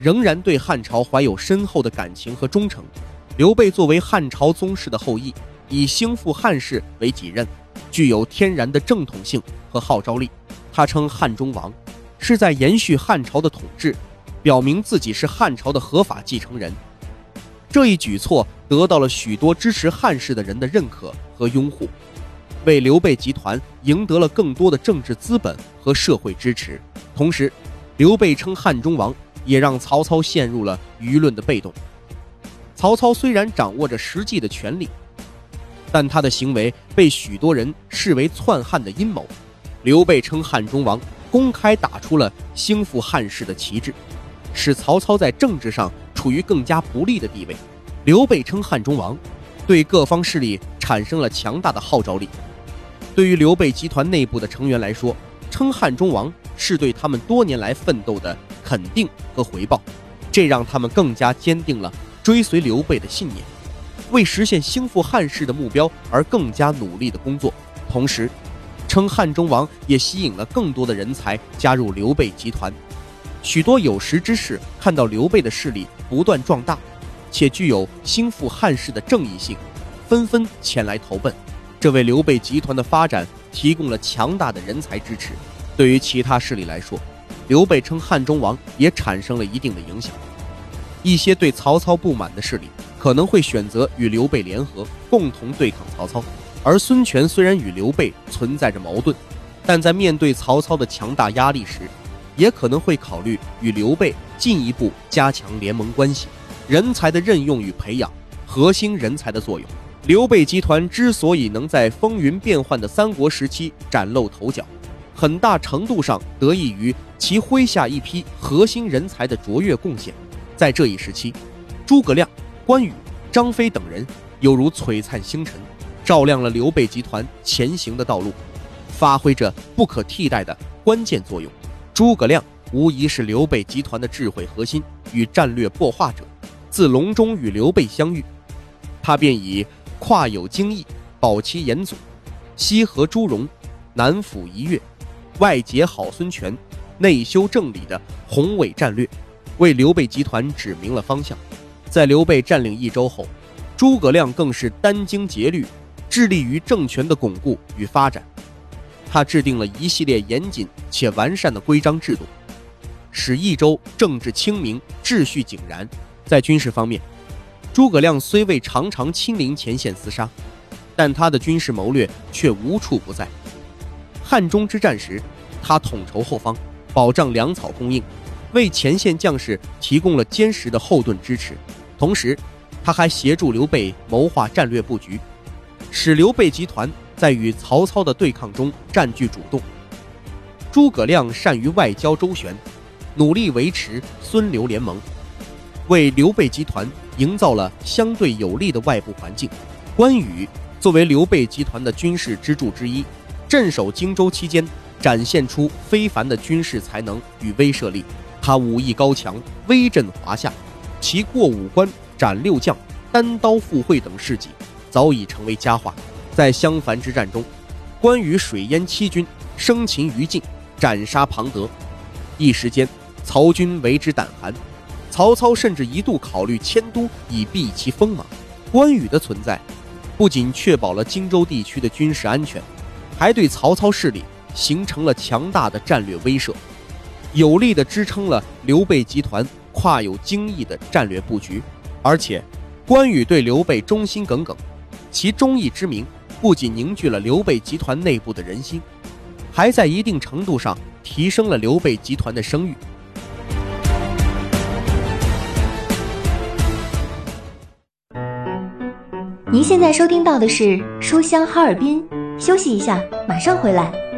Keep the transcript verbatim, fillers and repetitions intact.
仍然对汉朝怀有深厚的感情和忠诚。刘备作为汉朝宗室的后裔，以兴复汉室为己任，具有天然的正统性和号召力。他称汉中王，是在延续汉朝的统治，表明自己是汉朝的合法继承人。这一举措得到了许多支持汉室的人的认可和拥护，为刘备集团赢得了更多的政治资本和社会支持。同时，刘备称汉中王也让曹操陷入了舆论的被动。曹操虽然掌握着实际的权力，但他的行为被许多人视为篡汉的阴谋。刘备称汉中王，公开打出了兴复汉室的旗帜，使曹操在政治上处于更加不利的地位。刘备称汉中王，对各方势力产生了强大的号召力。对于刘备集团内部的成员来说，称汉中王是对他们多年来奋斗的肯定和回报，这让他们更加坚定了追随刘备的信念，为实现兴复汉室的目标而更加努力的工作。同时，称汉中王也吸引了更多的人才加入刘备集团。许多有识之士看到刘备的势力不断壮大，且具有兴复汉室的正义性，纷纷前来投奔，这为刘备集团的发展提供了强大的人才支持。对于其他势力来说，刘备称汉中王也产生了一定的影响。一些对曹操不满的势力可能会选择与刘备联合，共同对抗曹操。而孙权虽然与刘备存在着矛盾，但在面对曹操的强大压力时，也可能会考虑与刘备进一步加强联盟关系。人才的任用与培养，核心人才的作用。刘备集团之所以能在风云变幻的三国时期崭露头角，很大程度上得益于其麾下一批核心人才的卓越贡献。在这一时期，诸葛亮、关羽、张飞等人犹如璀璨星辰，照亮了刘备集团前行的道路，发挥着不可替代的关键作用。诸葛亮无疑是刘备集团的智慧核心与战略擘画者。自隆中与刘备相遇，他便以跨有荆益，保其严祖，西和朱荣，南抚夷越，外结好孙权，内修正理的宏伟战略，为刘备集团指明了方向。在刘备占领益州后，诸葛亮更是殚精竭虑，致力于政权的巩固与发展。他制定了一系列严谨且完善的规章制度，使益州政治清明，秩序井然。在军事方面，诸葛亮虽未常常亲临前线厮杀，但他的军事谋略却无处不在。汉中之战时，他统筹后方，保障粮草供应，为前线将士提供了坚实的后盾支持。同时，他还协助刘备谋划战略布局，使刘备集团在与曹操的对抗中占据主动。诸葛亮善于外交周旋，努力维持孙刘联盟，为刘备集团营造了相对有利的外部环境。关羽作为刘备集团的军事支柱之一，镇守荆州期间展现出非凡的军事才能与威慑力。他武艺高强，威震华夏，其过五关斩六将、单刀赴会等事迹早已成为佳话。在襄樊之战中，关羽水淹七军，生擒于禁，斩杀庞德，一时间曹军为之胆寒。曹操甚至一度考虑迁都以避其锋芒。关羽的存在不仅确保了荆州地区的军事安全，还对曹操势力形成了强大的战略威慑，有力地支撑了刘备集团跨有荆益的战略布局。而且关羽对刘备忠心耿耿，其忠义之名不仅凝聚了刘备集团内部的人心，还在一定程度上提升了刘备集团的声誉。 您现在收听到的是书香哈尔滨，休息一下，马上回来。